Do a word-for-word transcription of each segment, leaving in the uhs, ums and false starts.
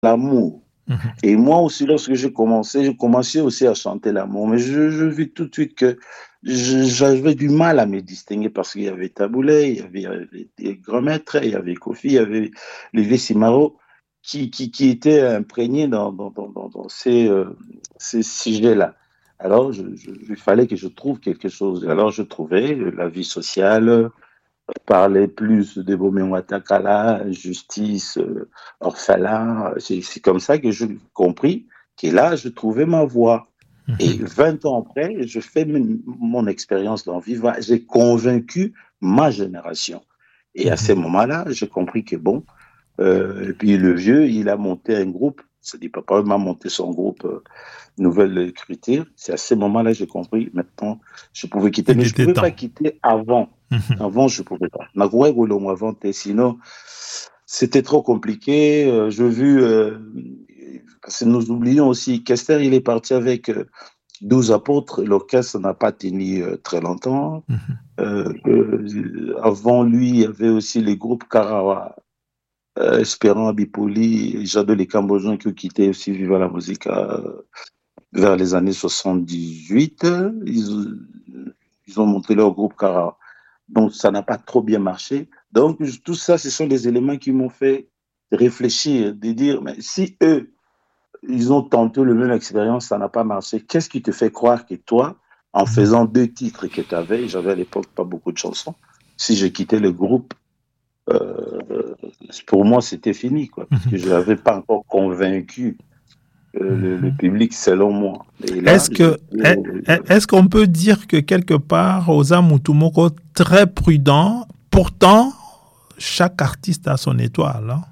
l'amour. Mhm. Et moi aussi, lorsque j'ai commencé, j'ai commencé aussi à chanter l'amour. Mais je, je vis tout de suite que je- j'avais du mal à me distinguer parce qu'il y avait Taboulay, il y avait, il y avait des grands maîtres, il y avait Kofi, il y avait Lévé Simaro qui, qui, qui étaient imprégnés dans, dans, dans, dans, dans ces, euh, ces sujets-là. Alors, je, je- il fallait que je trouve quelque chose. Alors, je trouvais la vie sociale, parler plus de Bomé Watakala, justice, euh, orphelin. C'est c'est comme ça que j'ai compris que là, je trouvais ma voie. Et Mhm. vingt ans après, je fais mon mon expérience dans Viva. J'ai convaincu ma génération. Et à ce Mhm. moment-là, j'ai compris que bon, euh, et puis le vieux, il a monté un groupe. C'est-à-dire, papa m'a monté son groupe euh, Nouvelle Écriture. C'est à ce moment-là que j'ai compris. Maintenant, je pouvais quitter, Il mais je ne était pouvais temps. pas quitter avant. Mhm. Avant, je ne pouvais pas. Nagouré Golongo avant, sinon, c'était trop compliqué. Euh, je vu, euh, parce que nous oublions aussi, Kester, il est parti avec euh, douze apôtres. L'orchestre n'a pas tenu euh, très longtemps. Mhm. Euh, euh, avant lui, il y avait aussi les groupes Karawa, euh, Espérant Abipoli, Jado les Cambodgiens qui ont quitté aussi Viva la Musique euh, vers les années soixante-dix-huit. Ils, ils ont monté leur groupe Karawa. Donc, ça n'a pas trop bien marché. Donc, tout ça, ce sont des éléments qui m'ont fait réfléchir, de dire, mais si eux, ils ont tenté le même expérience, ça n'a pas marché, qu'est-ce qui te fait croire que toi, en Mhm. faisant deux titres que tu avais, j'avais à l'époque pas beaucoup de chansons, si je quittais le groupe, euh, pour moi, c'était fini, quoi, parce que Mhm. je n'avais pas encore convaincu euh, le, le, Mhm. public selon moi. Et là, Est-ce je, que est-ce qu'on peut dire que quelque part Oza Mutumoko très prudent, pourtant chaque artiste a son étoile, hein?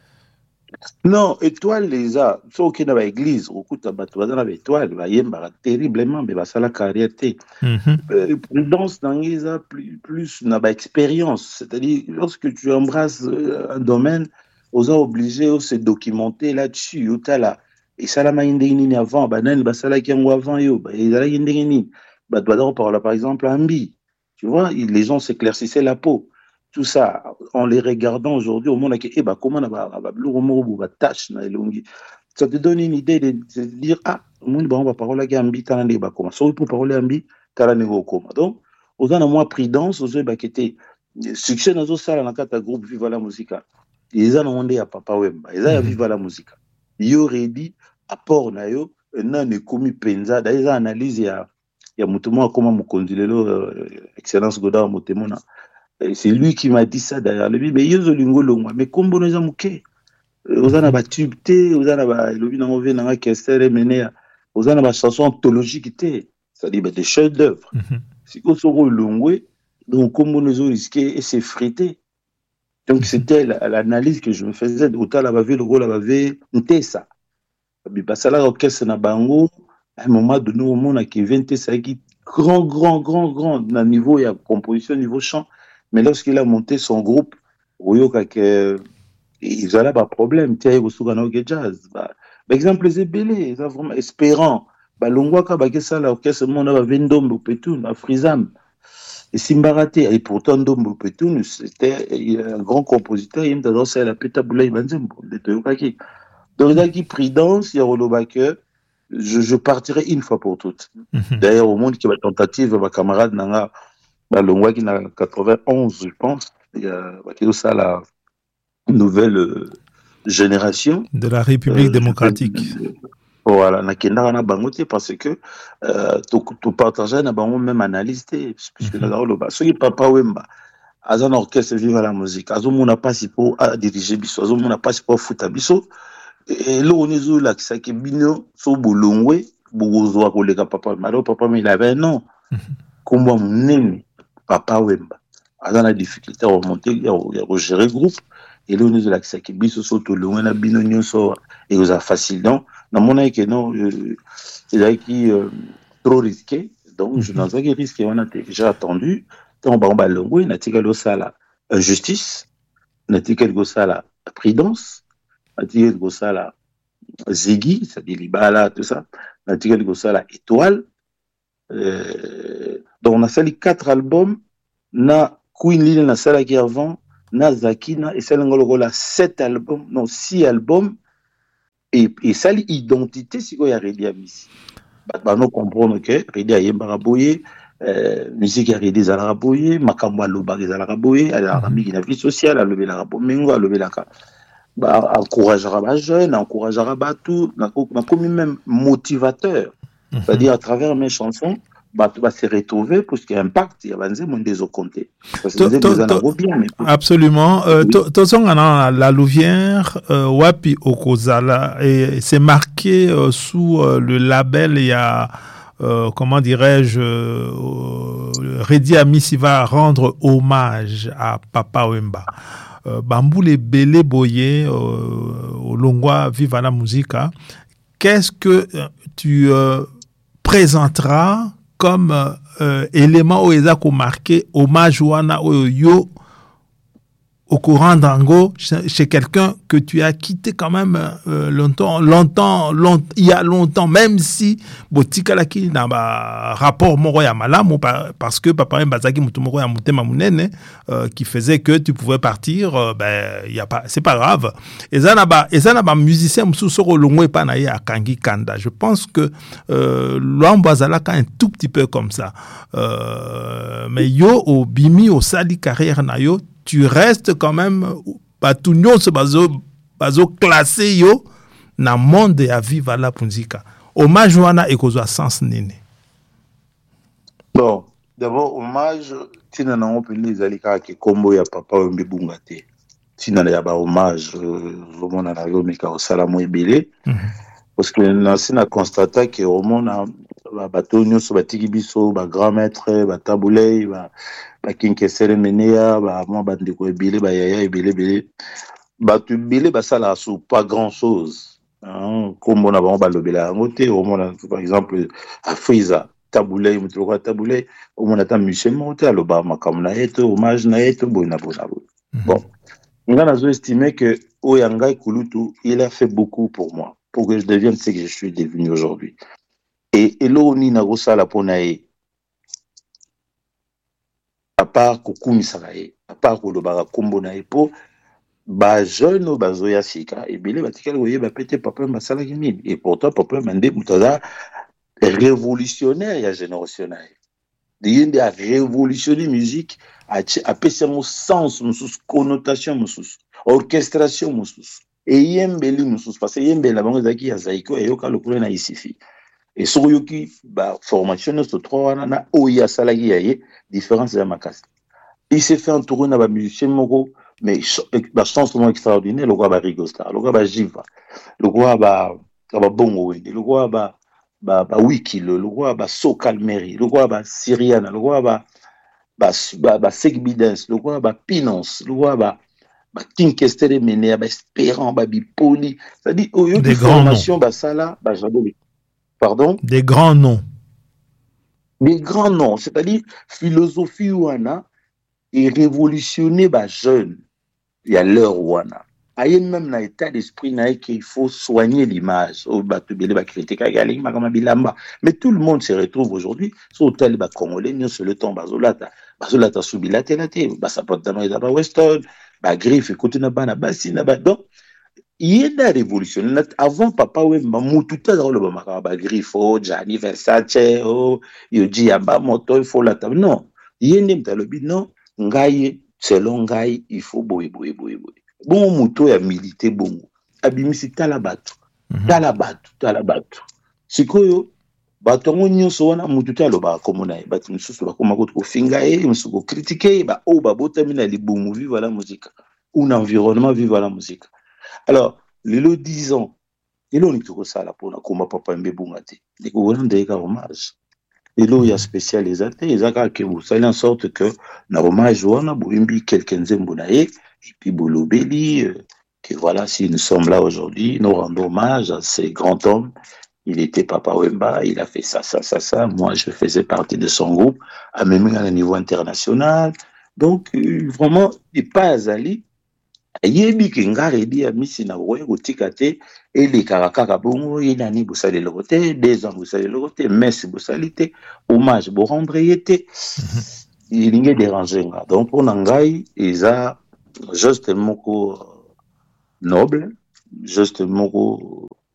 non, étoile les a. Sauf qu'il y a église, au coup de bateau, étoile, va y terriblement, mais ça la carrière. Mhm. Euh, Prudence dans les a plus, plus n'a pas expérience. C'est-à-dire, lorsque tu embrasses euh, un domaine, on est obligé de se documenter là-dessus. Au là. Et ça, la main d'ingénie avant, banan, basala qui en avant, yo, et la ingénie. Bah, par exemple, un bi. Tu vois, les gens s'éclaircissaient la peau. Tout ça, en les regardant aujourd'hui, au monde, eh, bah, comment on va tâche, ça te donne une idée de, de dire, ah, on va parler à Ambi, t'as un débat comment. Soit pour parler à Ambi, tala ndenge okoma donc oza na mwa prudence ozoyebaka ete succès nazosala na kati ya groupe viva la musika eza nango nde ya papa wemba eza ya Mhm. viva la musika yo redi apport na yo nano ekomi mpenza da eza analyse ya ya moto moko akoma mokonzi lelo euh, excellence godard motemona. C'est lui qui m'a dit ça derrière lui mais yo ozolinga olongwa mais kombono eza moke oza na Mhm. batube te oza na balobi nango ve nanga kestere mene oza na bachanson anthologique te c'est-à-dire des chefs d'œuvre. Mhm. Si on se longwe, donc comme on nous risqué et s'effriter. Donc Mhm. c'était l'analyse que je me faisais. Autant la bavée, le rôle la bavée, n'était ça. Mais parce que là, l'orchestre na bango, à un moment donné, au monde, qui vingt ça qui grand, grand, grand, grand, na niveau, il y a composition, niveau chant. Mais lorsqu'il a monté son groupe, Oyoka, ils avaient pas de problème. Tiens, il y a eu jazz. Par exemple, les ébélés, ils sont vraiment espérants. Balongwaka, ça, l'orchestre, mon a Vendombo, Petoun, à Frisam. Et Simbarate, et pourtant, Dombo Petoun, c'était un grand compositeur, il m'a dansé à la pétaboula, il m'a dit, donc, il y a prudence, il y a Rolobaker, je, je partirai une fois pour toutes. Mhm. D'ailleurs, au monde qui va tentative, ma camarade, Nanga, Balongwa, qui n'a quatre-vingt-onze, je pense, il y a ça, la nouvelle euh, génération. De la République Euh, je fais, démocratique. voilà, nakendaka na bango te parce que euh, topartage na bango même analyse te puisque Mhm. nazala loba soki papa wemba aza na orchestre viva la musique azomona mpasi mpo adirige biso azomona mpasi mpo afuta biso eloko nini ezolakisaki bino so bolongwe bokozwa koleka papa wemba alors papa wemba il avait non Mhm. nkombo ya monene papa wemba aza na difficulté ya remonte ya kogere groupe eloko nini ezolakisaki biso so tolongwe na bino nyonso ekozala facile donc namonaki ke non euh, ezalaki euh, trop risqué donc je Mhm. nazalaki risque wana te j'ai attendu ntango bango balongwe natikali kosala injustice natikali kosala prudence natikali kosala zigi c'est-à-dire libala tout ça natikali kosala étoile euh, donc nasali quatre albums na Queen Lily nasalaki avant na Zakina esalinga lokola sept albums non six albums et et ça l'identité si quoi ya Redi Amisi ba no comprendre que Redi ayembaka boye euh, musique ya Redi ezalaka boye makambo alobaka ezalaka boye alobaka mingi na vie sociale alobelaka bomengo alobelaka ba encourageara ba jeune encourageara bato nakomi même motivateur mm-hmm. C'est-à-dire à travers mes chansons bah tu vas se retrouver parce qu'il y a impact il y a banze mon des compter absolument to songana la Louvière wapi okozala et c'est marqué euh, sous euh, le label il y a euh, comment dirais-je euh, Redi Amisi va rendre hommage à Papa Wemba. Euh, Bamboule Belé Boye au Longwa Viva la Musica. Qu'est-ce que tu euh, présenteras comme euh, élément où ils ont marqué hommage wana au yo au courant d'Ango chez quelqu'un que tu as quitté quand même euh, longtemps, longtemps, longtemps, il y a longtemps, même si botika la ki na ba rapport moro ya malamu parce que papa Mbazaki mutumoko ya mutema munene qui faisait que tu pouvais partir, euh, ben il y a pas, c'est pas grave. Et ça na ba, et ça na ba musicien mususoro longwe pa na ya Kangi Kanda. Je pense que euh, l'ambazalaka un tout petit peu comme ça. Euh, mais yo au bimi au sali carrière na yo tu restes quand même pas tout nyonso se bazo bazo classé yo na monde ya Viva la Musica. Hommage wana ekozwa sens nene. Bon, d'abord hommage tina na opeli ezalika ke kombo ya Papa Wemba Bunga te. Tina ya ba hommage vraiment na yo meka osala mo ebele. Parce que na sina constata que au monde ba bato nyonso batiki biso ba grand maître ba tabulei ba ba kinkesere menea ba mo ba ndeko ebele ba yaya ebele ebele ba tu ebele ba sala sous pas grand chose hein comme on a ba lobela ngote au monde par exemple à Friza tabulei mutoko tabulei au monde ata Michel Monte aloba makamna eto hommage na eto bona bona bon on a zo estimé que Oyanga Kulutu il a fait beaucoup pour moi pour que je devienne ce que je suis devenu aujourd'hui. Et Eloni Nagosa la Ponae, à part Kokumi Sarae, à part Kolobara Kombonae, pour ba jeune ou bazoya sika, et bile batikal voye ba pété papa masala gimine. Et pourtant, papa mande mutaza révolutionnaire, il y a générationnel. Il y a révolutionné musique, a pété mon sens, mon sous connotation, mon sous orchestration, mon sous. Et yembeli mususu parce que yembeli la bango zaki ya zaiko et yoka lokule na isifi et so yoki ba formation no trois na oya salagi yaye différence ya makasi il s'est fait entourer na ba musicien moko mais ba chance vraiment extraordinaire le gars ba Rigosta le gars ba Jiva le gars ba ba bongo wende le gars ba ba ba wiki le gars ba so calmerie le gars ba Syriana le gars ba ba ba Segbidens le gars ba Pinance le gars ba ba Kinkestere menea ba Espérant ba Bipoli c'est-à-dire au lieu de formation ba sala ba jadoli pardon des grands noms des grands noms c'est-à-dire philosophie wana et révolutionner ba jeune il y a l'heure wana aye même na état d'esprit na qu'il faut soigner l'image au ba tubele ba critiquer gali makama bilamba mais tout le monde se retrouve aujourd'hui sur tel ba congolais ni sur le temps bazolata bazolata subilate late ba sapota na ba Weston ba griffe écoute na bana basi na ba donc il y a la révolution avant Papa Wemba mututa dans le ba ba griffe oh Gianni Versace oh yoji yamba moto il faut la table non yende mtalobi non ngai selon ngai il faut boy boy boy boy bon muto ya milité bongo abimisi tala bato tala bato tala bato sikoyo bato nyonso wana mututa loba komona e bato mususu bakoma ko finga e musuko critiquer ba o ba botamina libumu vive la musique un environnement vive la musique alors lelo dix ans lelo ni toko sala pona koma Papa Wemba Bunga te diko wana ndeka hommage lelo ya spécialisé ezaka ke vous savez en sorte que na hommage wana boimbi quelqu'un zembo na e et puis bolobeli euh, que voilà si nous sommes là aujourd'hui nous rendons hommage à ces grands hommes. Il était Papa Wemba, il a fait ça, ça, ça, ça. Moi, je faisais partie de son groupe, à même à un niveau international. Donc, euh, vraiment, il n'est pas azali. Yebi kenga Redi Amisi na woye gotikate et les karakaka bongo il ani bosale le côté des ans bosale le côté messe bosalite hommage bo rendre yete il n'ingé déranger nga donc pour nangai isa juste moko noble juste moko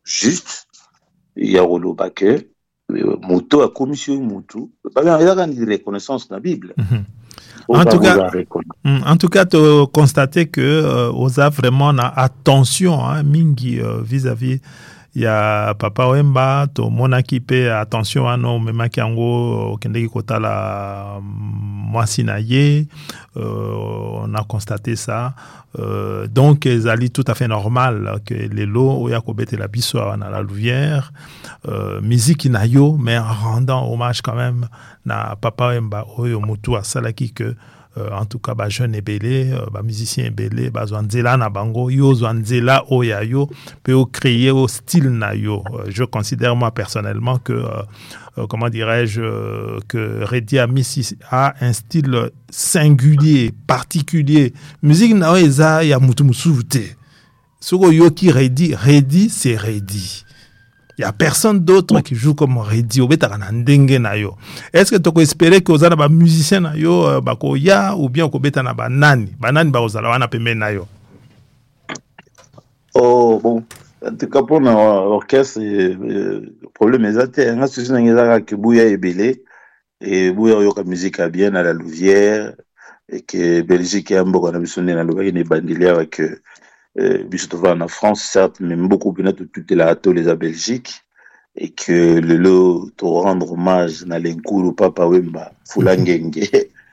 juste ya koloba ke moto akomisi motu ezaka ni reconnaissance na Bible. Mm-hmm. En tout, cas, en tout cas, tu constates que euh, osa vraiment na attention hein, mingi euh, vis-à-vis ya Papa Wemba to monaki pe attention ano memaki yango okendeki kotala mwasi na ye euh, on a constaté ça euh, donc ezali tout à fait normal que lelo oya kobetela biso na la Louvière euh, musique na yo mais en rendant hommage quand même na Papa Wemba oyo mutu asalaki que Euh, en tout cas ba jeune ebele euh, ba musicien ebele ba zwanzela na bango yo zwanzela oya yo peut créer au style na yo euh, je considère moi personnellement que euh, euh, comment dirais-je euh, que Reddy a mis a un style singulier particulier musique na eza ya mutu musuvute soko yo ki Reddy Reddy c'est Reddy. Il n'y a personne d'autre qui joue comme Reddy. Est-ce que tu peux espérer que vous avez des musiciens ou bien que vous avez des nani? Banani ba ozala wana pembeni na yo. Oh bon, en tout cas pour l'orchestre, le problème est que nga susi na ngeza que buya ebele et buya yoka musique a bien à la Louvière et que Belgique a mboka na biso na lobaki ne bandeli avec Euh, en France, certes, mais beaucoup plus de toute la les à Belgique et que le lot te rendre hommage na l'encours Papa Wemba Fulangenge.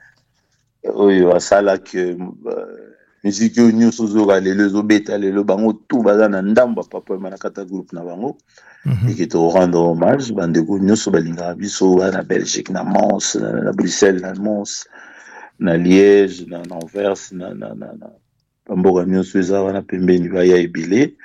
Oui, ça là que musique union sozora les les obeta les le bango tout bazana ndamba Papa Wemba na kata groupe na bango et que te rendre hommage bande ko nyonso balinga biso na Belgique na Mons na Bruxelles na Mons na Liège na Anvers na na na Pamboka nyonso eza wana pembeni baya ebele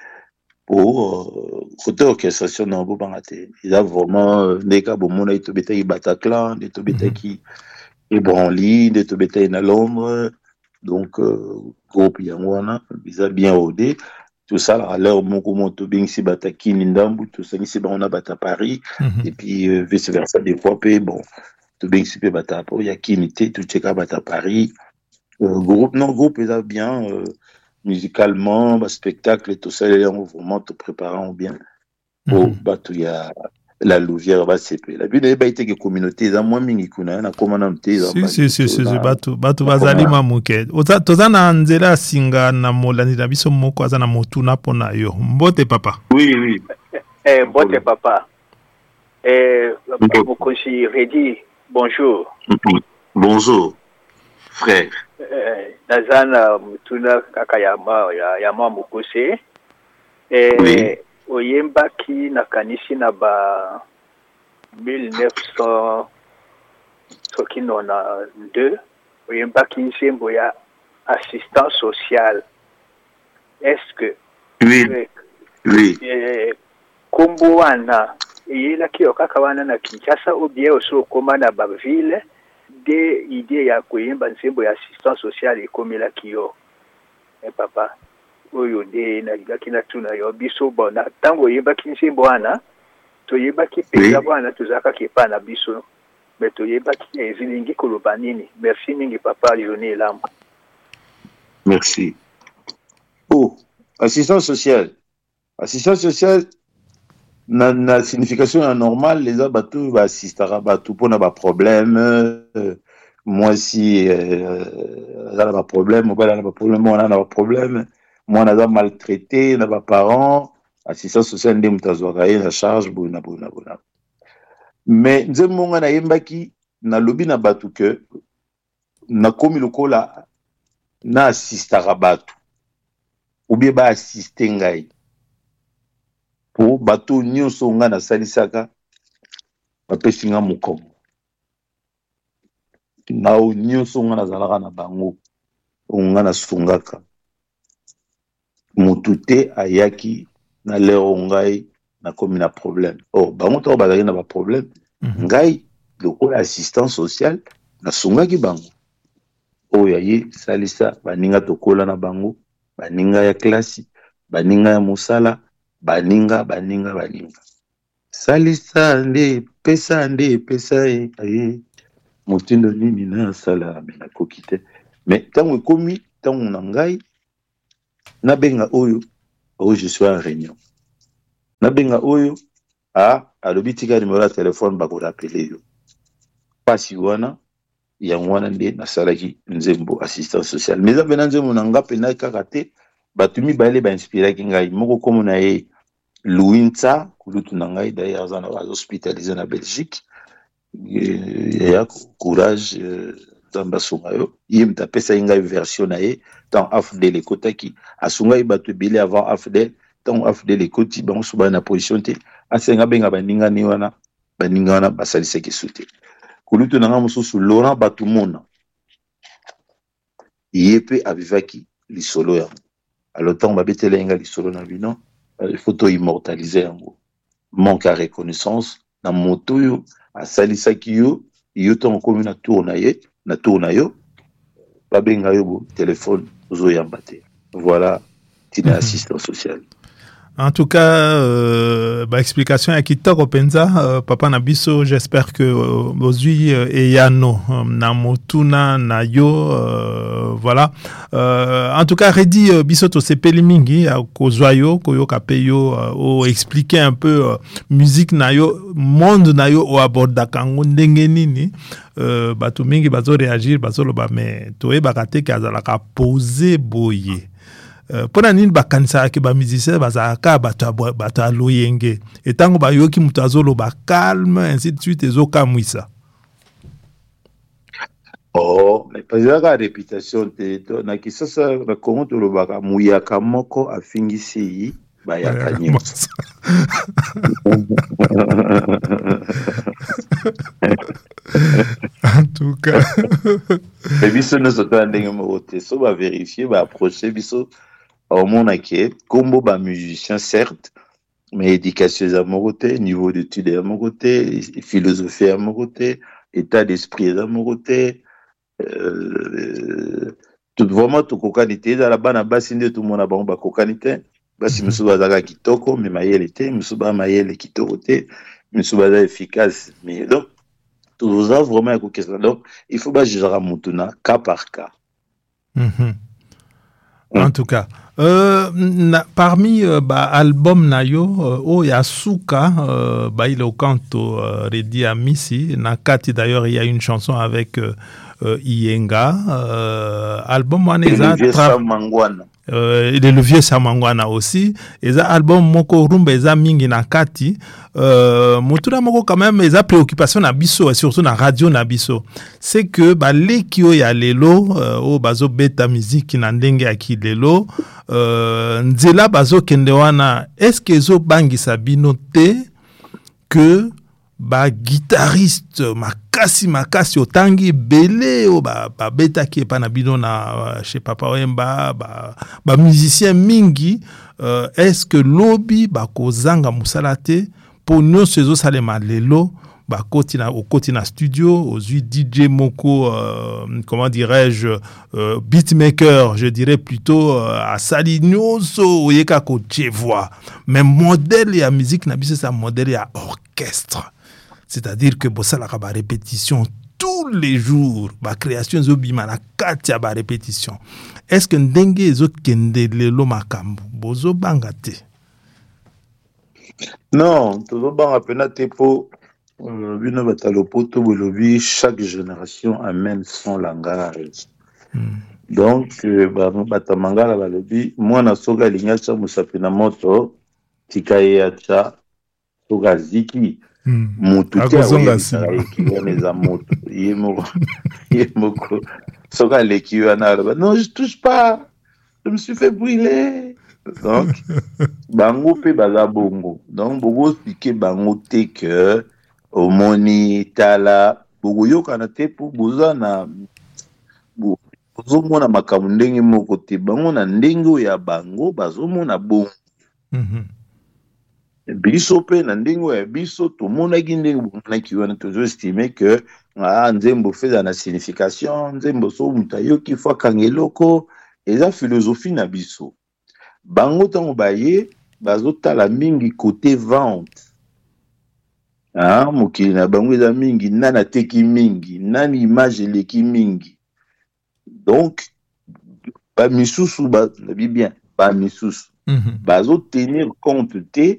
pour côté orchestration na bo bangate il a vraiment ndeka bomona itobetaki Bataclan ndetobetaki Ebranly ndetobetaki na Londres donc euh, groupe yango wana biza bien rodé tout ça à l'heure moko moto bingsi bataki ndambu tout ça nisi ba on a bata Paris mm-hmm. Et puis euh, vice versa des fois pe bon to bingsi pe bata po ya kinité tout cheka bata Paris. Euh, groupe non groupe est bien euh, musicalement bah, spectacle et tout ça les gens vraiment te préparant bien pour mm-hmm. Battu ya la Louvière bah c'est la but de baité que communauté za moins mingi kuna na komana mté si si si si Battu Battu bazali mamuke oza toza na nzela singa na molani na biso moko aza na motuna pona yo mbote papa oui oui eh mbote papa eh Mokosi Reddy bonjour mm-hmm. Bonjour frère eh nazana mutuna kaka ya ma ya, ya ma Mokosi eh oui. Oyembaki na kanisi na ba mille neuf cents soki nona deux oyembaki nzembo ya assistant social est-ce que oui eh, oui eh, kombo wana eyelaki okaka wana na Kinshasa ou bien oso koma na ba ville de idée ya koyemba nzembo ya assistant social ekomelaki yo eh papa oyo de na ligaki na tuna yo biso bona tango yebaki nzembo wana to yebaki peza bwana tozaka kepa na biso mais to yebaki ezilingi koloba nini merci mingi papa Johnny Lambo merci. Oh assistant social assistant social na na signification anormale les abatu ba assistera batu pona ba problème euh, moi si euh, là ba problème ba là ba problème on a ba problème moi on a maltraité na ba parents assistant social ndé mutazwaka ye na charge bona bona bona mais nzembo nga na yembaki na lobi na batu que na komi lokola na assistera batu ou bien ba assister ngai pour bato nyonso nga na salisaka bapesi nga mokomo na o nyonso nga nazalaka na bango nga na sungaka motu te ayaki na lero ngai na komi na problème oh bango to bazali na ba problème mm-hmm. Ngai lokola assistant social na sungaki bango oyo aye salisa baninga tokola na bango baninga ya klasi baninga ya mosala baninga baninga baninga salisa nde pesa nde pesa e aye motindo nini na sala na kokite mais tango ekomi tango na ngai na benga oyo oyo je suis en réunion na benga oyo a alobi tika numéro ya téléphone bakorapele yo pasi wana yango wana nde nasalaki nzembo assistance sociale mais eza mpena nzembo na nga mpena kaka te bato mibale bainspiraki ngai moko komo na ye Louinsa kulutu na ngai d'ailleurs aza na bahospitalize na Belgique ya courage nzambe asunga yo ye moto apesaki ngai version na ye ntango afdel ekotaki asungaki bato ebele avant afdel ntango afdel ekoti bango so baya na position te asenga benga baningani wana baninga wana basalisaki su te kulutu na nga mosusu Laurent Batumona ye mpe avivaki lisolo yango alors ntango babetela ye nga lisolo na bino il faut immortaliser yango manque à reconnaissance na moto oyo asalisaki yo yo ntango komi na tour na ye na tour na yo babenga yo bo telefone ozoyamba te voilà tina assistance sociale. En tout cas, euh, bah, explication à Kitoko Penza, euh, Papa Nabiso, j'espère que aujourd'hui euh, et Yano, na motuna na yo, euh, voilà. Euh, en tout cas, Redi euh, Bisoto sepeli mingi ko zoyo, ko yo kapeyo, o expliquer un peu euh, musique na yo, monde na yo o aborda kango ndenge nini. Euh, batu mingi bazo réagir, bazo lo ba mais toé bakate kazala ka poser boye. Pona nini bakanisa ke ba musicien bazaka bato bato aloyenge etango ba yoki mutu azolo ba calme ainsi de suite ezoka mwisa. Oh mais pas la réputation te na kisasa na Congo to lo baka muyaka moko afingisi yi ba yakanye. En tout cas mais biso nous autant ndenge mo te so ba vérifier ba approcher biso au monde qui combo ba musicien certes mais éducation à mon côté niveau d'études à mon côté philosophie à mon côté état d'esprit à mon côté euh, tout vraiment tout cocanité dans la bana basinde tout monde a bon ba cocanité basi musuba zaka kitoko mais mayele était musuba mayele kitoko te musuba za efficace mais donc tout ça vraiment écouter donc il faut pas juger à mutuna cas par cas. Mm-hmm. En tout cas, euh, na, parmi euh, bah, album nayo, euh, oh ya Suka, euh, bah il est au canto euh, Redi Amisi, Nakati d'ailleurs il y a une chanson avec euh, euh, Iyenga, euh, album Waneza tra- euh, et le vieux Samangwana aussi, et ça album moko rumba eza mingi Nakati, euh, motuna moko quand même eza préoccupation na biso et surtout na radio na biso, c'est que bah les kio ya lelo euh, o bazo beta musique na ndenge ya ki lelo euh, nzela bazo kende wana est-ce que zo bangisa bino te que ba guitariste makasi makasi otangi belé o ba ba beta ki pa na bino na chez Papa Wemba ba ba musicien mingi euh, est-ce que lobby ba kozanga musalate pour nous ces salema lelo ba kotina au kotina studio aux D J moko euh, comment dirais-je euh, beatmaker je dirais plutôt euh, à Salinoso oyeka ko voix mais modèle ya musique na biso ça modèle ya orchestre. C'est-à-dire que bossa la ba répétition tous les jours, ba création zobima na katia ba répétition. Est-ce que ndenge ezo kende lelo makambo bozo bangate? Non, todo banga pena te po bino batalo poto bolobi chaque génération amène son langage. Mm. Donc ba batamangala balobi mwana soga linyasa musapina moto tikaye acha soga ziki. Mutu te aweza moto yemo yemo soka leki wana non je touche pas je me suis fait brûler donc bango pe baza bongo donc bogo expliquer bango te que omoni tala bogo yokana te po boza na bozo mona makambo ndenge moko te bango na ndenge ya bango bazomona bongo. Mhm. Biso pe na ndingo ya biso to monaki ndenge bomonaki wana toujours estimé que ah nzembo feza na signification nzembo so mutayo ki fwa kangeloko eza philosophie na biso bango tango baye bazotala mingi côté vente ah mokili na bango eza mingi nana teki mingi nani image eleki mingi donc ba misusu ba bien ba misusu mm-hmm. bazo tenir compte te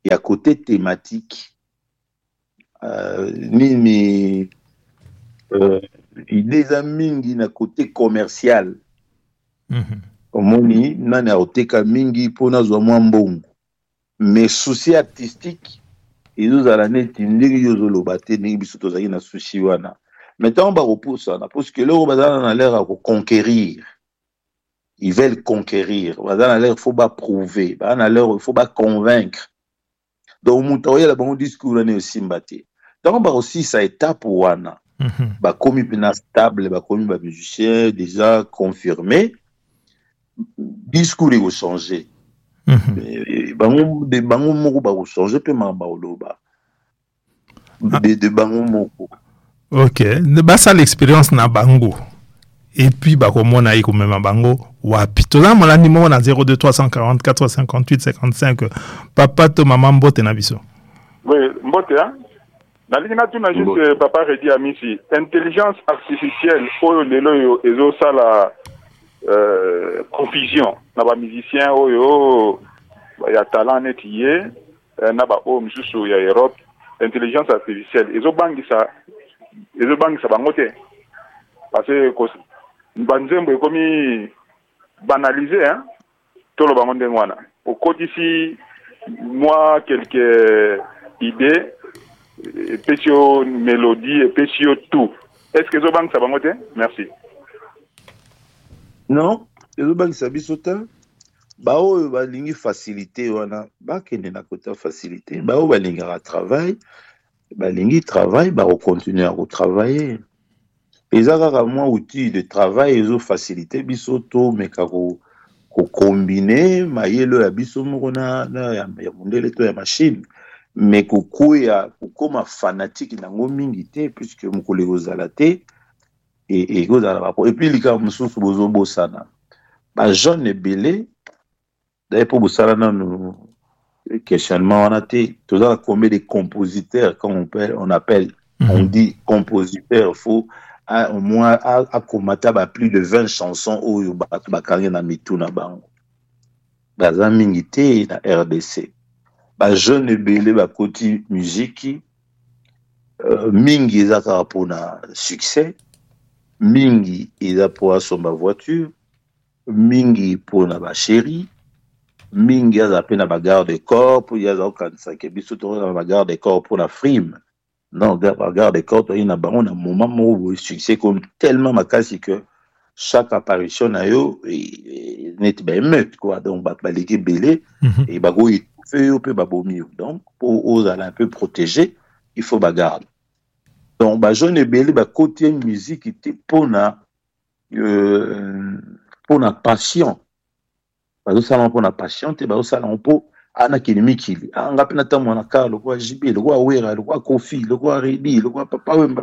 et à côté thématique euh, nini euh, idée za mingi na côté commercial Mhm. omoni nani aoteka mingi mpona zwa mwa mbongo mais souci artistique ezozala neti ndenge yo ozoloba te ndenge biso tozalaki na sushi wana maintenant bakopusana parce que loko bazala na l'air ya koconquérir, ils veulent conquérir, bazala na l'air il faut baprouver, bazala na l'air il faut baconvaincre, donc moto aoyela bango discours wana esimba te ntango bakosisa étape wana bakomi mpena stable, bakomi bamusicien déjà confirmé, discours ekochange bango de bango moko bakochange mpe maka baoloba de, de bango moko. Ok, basa l'expérience na bango et puis bakomona ikomema bango wapi toza molandi moko na zéro deux trois cent quarante-quatre cinquante-huit cinquante-cinq papa to maman mbote na biso. Oui, mbote hein. Na lingina tuna juste papa Redi Amisi, intelligence artificielle oyo lelo yo ezo sala euh, confusion na ba musicien oyo ya talent netiye na ba o misusu ya Europe, intelligence artificielle ezo bangisa ezo bangisa bango te parce que banzembo ekomi banalisé hein tolo bango ndenge wana okotisi moi quelques idées petio mélodie et petio tout. Est-ce que Zobank ça va monter? Merci. Non, Zobank ça bisota. Ba o ba lingi facilité wana, ba kende na côté facilité. Ba o ba lingi à travail, ba lingi travail, ba o continuer à travailler. Ezaka moi outil de travail ezo facilité bisoto meka ko ko combiner mayelo ya biso moko na ya mondele to ya machine. Mais kukuya kukoma fanatique nango mingi te puisque mukole kozala te et et kozala ba et puis lika mususu bozo bosana ba jeune belé d'ailleurs pour bosala nanu questionnement wana te tozala combien de compositeurs quand on appelle on appelle mm-hmm. on dit compositeur faut à, au moins à, à komata ba plus de vingt chansons oyo ba ba kanga na mituna bango baza mingi te na R D C. Ba jeune belé ba koti musique euh, mingi ezaka pona succès, mingi eza pour somba voiture, mingi pona ba chérie, mingi eza pena ba garde corps pour yaza okanisa ke biso to na ba garde corps pour la frime. Non, ba garde corps to ina bango na moment mo succès comme tellement makasi que chaque apparition na yo net ba meute quoi, donc ba baliki belé et ba go donc pour aux un peu protégé il faut bagarre donc ba jeune belé ba côté musique était pour na euh, pour na passion ba salon pour na passion te ba salon pour ana kinimi kili anga pena tamu na ka le quoi jibi le quoi wera le quoi kofi le quoi redi le quoi papa wemba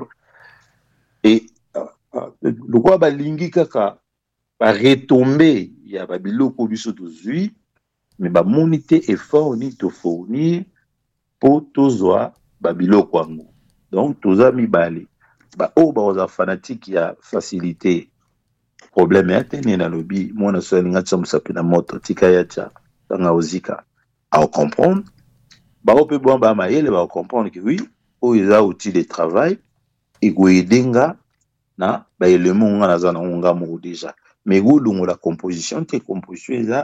et le quoi ba lingi kaka ba retomber ya ba biloko biso tozui mais ba monité effort ni to fournir pour tozwa ba biloko ango donc toza mibale ba o ba oza fanatique ya facilité problème ya tene na lobby mona so linga tsamsa pena moto tika ya cha tanga ozika à comprendre ba o pe bon ba mayele ba comprendre que oui o eza outil de travail et go edenga na ba élément ngana za na nga mo déjà mais go lungo la composition te composition eza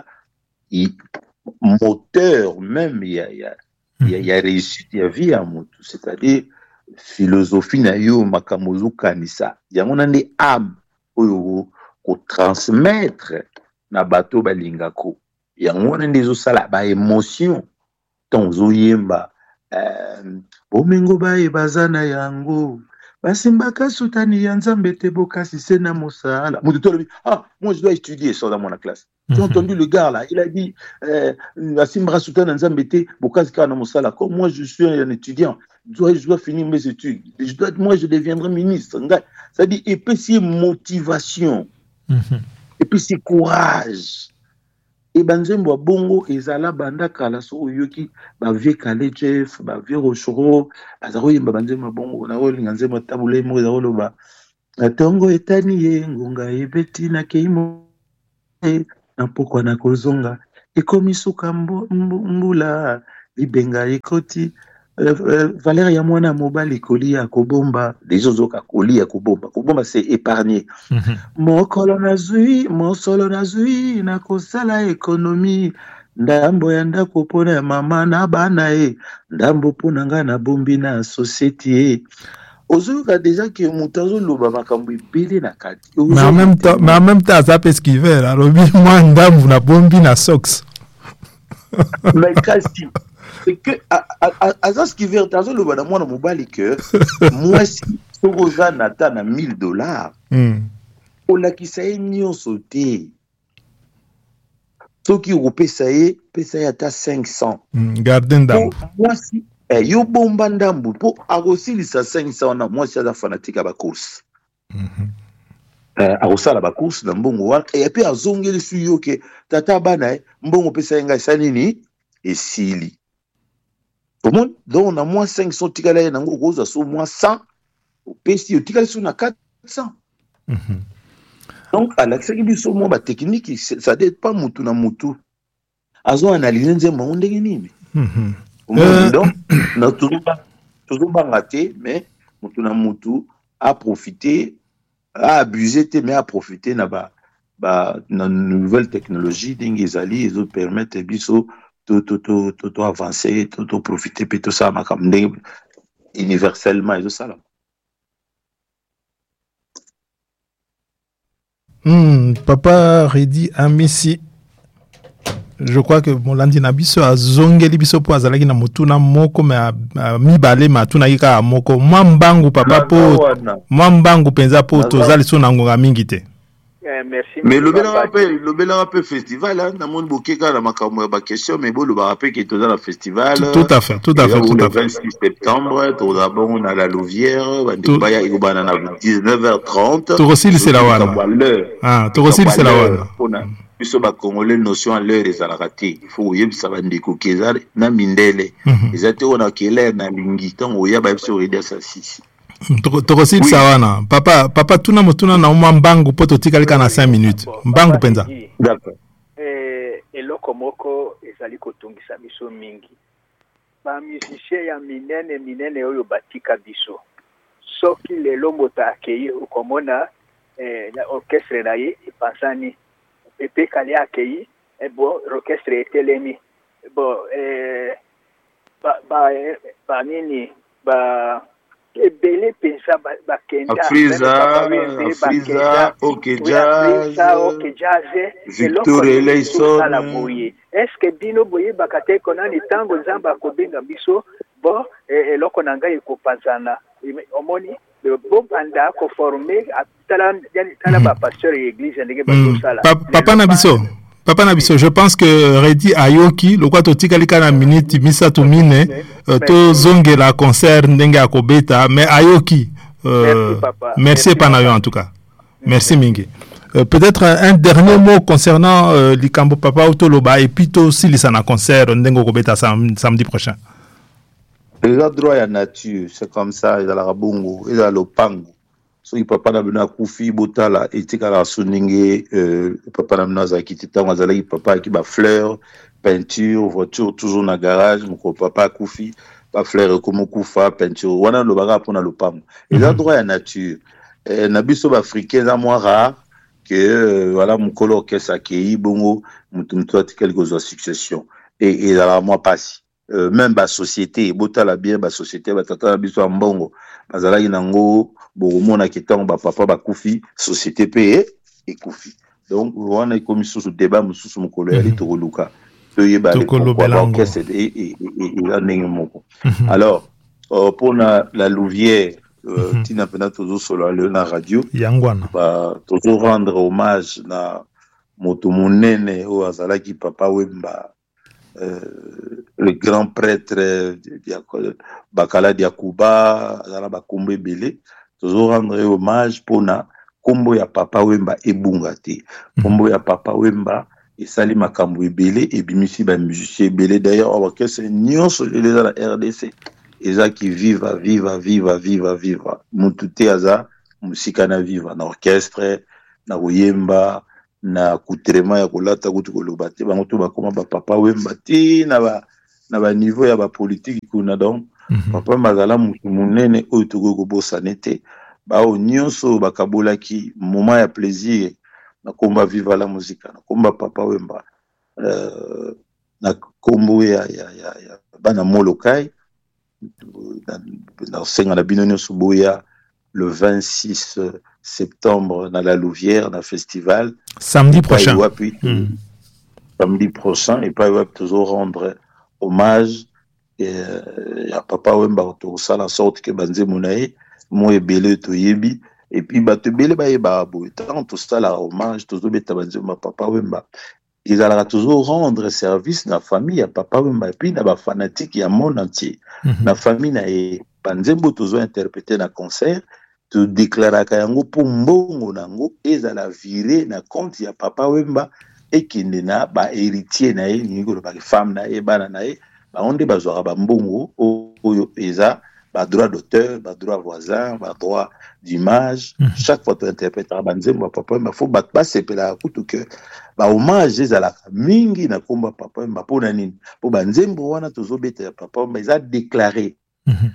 moteur même il y a il y a il y a, y a réussite il y a vie à moto c'est-à-dire philosophie na yo makamozu kanisa yango na ndi âme oyo ko transmettre na bato balingako yango na ndi zo sala ba émotion tonzo yemba euh bomengo bae bazana yango basimbaka sutani ya nzambe te bokasi sena mosala mutu tolobi ah moi je dois étudier ça dans mon classe. Tu as entendu le gars là, il a dit euh Asimbra Soutane Nzambete bokasi kana mosala comme moi je suis un étudiant, je dois, je dois finir mes études. Je dois moi je deviendrai ministre. Ça dit et puis c'est motivation. Mm-hmm. Et puis c'est courage. Et banzembo bongo ezala banda kala so yoki ba vie kale chef ba vie rochoro azaro yimba banzembo bongo na olinga nzembo tabule mo ezalo ba atongo etani ye ngonga ebeti na keimo na pokwa na kozonga ekomi suka mbula libenga ekoti valeur ya mwana mobali kolia kobomba déjà ozoka kolia kobomba kobomba c'est épargné mokolo nazwi mosolo nazwi na kosala économie ndambo ya ndako mpona ya mama na bana e ndambo mpona nga na bombi na société e ozoyoka déjà ke moto azoloba makambo ebele na kati mais en même temps mais en même temps aza pe skiver alobi mwa ndambo na bombi na socks mais kasi c'est que aza skiver azoloba na mwana mobali ke mwasi sokoza na ta na mille dollars olakisa ye nyonso te soki okopesa ye pesa ye ata cinq cents garde ndambo mwasi yo bomba ndambo mpo akosilisa cinq cents wana mwasi aza fanatique ya bacourse akosala bacourse na mbongo wana epe azongeli su yo ke tata bana ye mbongo pesa ye ngai esa nini esili omoni donc na mwa cinq cents otikala ye nango okozwa so mwa cent opesi otikali so na quatre cents donc alakisaki biso mwa batechnique ça dépend mutu na mutu azo analyse nzembo yango ndenge nini donc tozobanga te mais mutu na mutu a profité a abusé te mais a profité na ba ba na nouvelle technologie ndenge ezali ezo permettre biso to to to to to avancer to to profiter pe to ça makambo ndenge universellement ezo sala. Hmm, papa Redi Amisi, je crois que mon landi na biso azongeli biso po azalaki na motuna moko me mibale matuna yika moko mwambangu papa po mwambangu penza po tozali so na ngonga mingi te. Merci. Mais le bel rappel, le bel rappel festival hein, na monde bokeka na makambo ba question mais bon le rappel qui est dans le festival. Tout à fait, tout à fait, tout à fait. Le vingt-six septembre, tout d'abord on a la Louvière, on va y à dix-neuf heures trente. Tout aussi c'est la wana. Ah, tout aussi c'est la wana. Biso ba congolais notion à l'heure des alaraté. Il faut yebisa ba ndeko keza na mindele. Ezate ona kele na lingi tango ya ba biso redi asasi. Tokosil sawana papa papa tuna motuna na uma mbangu poto tikalika na cinq minutes mbangu penza d'accord eh eloko moko ezali kotungisa biso mingi ba musicien ya minene minene oyo batika biso soki lelo mota akei ukomona eh na orchestre na ye ipasani pepe kali akei e bo orchestre etelemi bo eh ba ba ba nini ba ebele pensa bakenda Afriza Afriza OK Jazz OK Jazz Victor Eleison la boye est-ce que bino boye bakate konani tango nzamba kobenga biso bo eloko nanga ekopazana omoni bo banda ko former atala yani tala ba pasteur église ndenge ba sala papa na biso Papa Nabiso, je pense que Redi Ayoki, le quoi totika lika na minute misa to mine, to zonge la concert ndenge akobeta, mais Ayoki, euh, merci, papa. merci, merci Panayo en tout cas. Merci Mingi. Euh, peut-être un, un dernier mot concernant euh, Likambo Papa Otoloba et puis aussi les sana concert ndenge akobeta sam, samedi prochain. Les droits à nature, c'est comme ça, ils ont la rabongo, ils ont le pango. So papa na bina kufi botala etika la suninge euh papa na bina za kitita ngazala papa ki ba fleurs peinture voiture toujours na garage mon papa kufi ba fleurs comme kufa peinture wana lo baga pona lo pam et là droit à nature euh, na biso ba africain za moi rare que euh, voilà mon color que ça qui bongo mutu mutu atika quelque succession et et la moi passe euh, même ba société botala bien ba société ba tata biso mbongo bazala inango bon na kitango ba papa ba kufi société payée et kufi donc on a commis sous débat mususu mukolo ya litoluka to yeba le c'est et et la moko alors pour la la Louvière tina pena toujours sur la radio yangwana ba toujours rendre hommage na moto monene o azala ki papa Wemba Euh, le grand prêtre Bakala Diakuba azala ba kombo ebele toujours rendre hommage pour na kombo ya papa Wemba ebunga te kombo ya papa Wemba esali makambo ebele ebimisi ba musicien ebele d'ailleurs orchestre nyonso les la R D C eza qui viva viva viva viva viva mutu te aza musika na viva na orchestre na Wemba na kutrema ya kolata kutu koloba te bango to bakoma ba papa Wemba te na ba na ba niveau ya ba politique kuna donc mm-hmm. Papa mazala mutu munene oyo toko bosana te ba o nyonso bakabolaki moment ya plaisir na komba viva la musique na komba Papa Wemba euh, na kombo ya ya ya, ya bana molokai na, na senga na bino nyonso boya le vingt-six septembre dans la Louvière dans festival samedi prochain wapi, mm. samedi prochain et pas toujours rendre hommage et, euh, à Papa Wemba autour ça la sorte que banze monae mo ebele to yebi et puis ba te bele ba yeba bo tant tout ça la hommage toujours beta banze ma Papa Wemba ils allaient toujours rendre service na famille à Papa Wemba et puis na ba fanatique ya monde entier mm-hmm. Na famille na e banze bo toujours interpréter na concert te déclaraka yango pour mbongo nango ezala viré na compte ya Papa Wemba et kende na ba héritier na ye ni ko ba femme na ye bana na ye ba onde bazwaka ba mbongo oyo eza ba droit d'auteur ba droit voisin ba droit d'image mm. Chaque fois tu interprètes banzembo Papa Wemba faut ba pas sepela kutu que ba hommage ezala mingi na komba Papa Wemba pona nini po banzembo wana tozobeta ya Papa Wemba eza déclaré mm-hmm.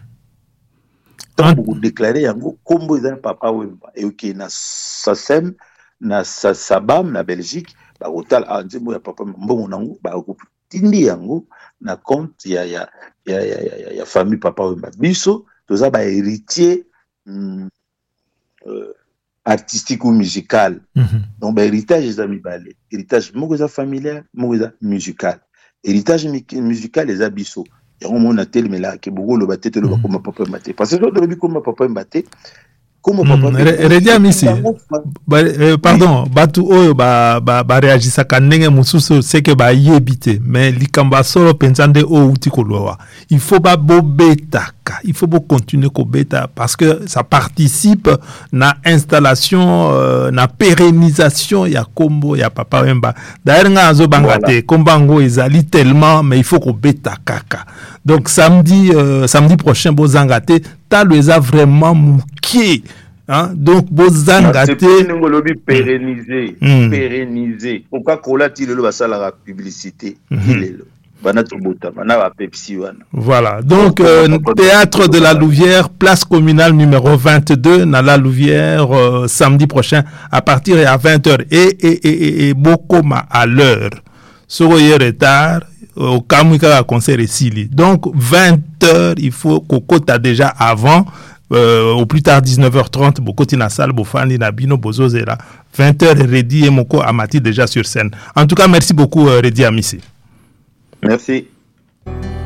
Pour déclarer yango kombo eza Papa Wemba et OK na Sasem na Sabam na Belgique ba hotel anzembo ya Papa mbongo nango ba tindi yango na compte ya ya ya ya, ya, ya famille Papa Wemba biso toza ba héritier mm, euh, artistique ou musical mm-hmm. Donc ba héritage eza mibale héritage moko eza familial moko eza musical héritage musical eza biso yango mona telemela ke bogolo batete lo bakoma Papa Wemba te parce que to lobi koma Papa Wemba te comment Papa Redi Amisi pardon batu oyo ba ba, ba réagissa kanenge mususu c'est que ba yebite mais likamba solo pensande o uti kolwa il faut ba bobetaka il faut continuer ko beta parce que ça participe na installation euh, na pérennisation ya kombo ya Papa Wemba d'ailleurs nga azo bangate kombango ezali tellement mais il faut ko beta kaka donc samedi euh, samedi prochain bozangate taleza vraiment mouké hein donc bozangate ngolobi pérenniser mm. pérenniser pourquoi kolati lelo basala la publicité mm-hmm. Lelo bana tobota bana ba Pepsi wana voilà donc euh, théâtre de la Louvière place communale numéro vingt-deux na la Louvière euh, samedi prochain à partir de vingt heures et et et et bokoma à l'heure soyez retard au Kamwika concert ici. Donc vingt heures, il faut kokota déjà avant euh, au plus tard dix-neuf heures trente bokoti na salle bofani na bino bozozela vingt heures Redi et Moko Amati déjà sur scène. En tout cas, merci beaucoup Redi Amisi. Merci.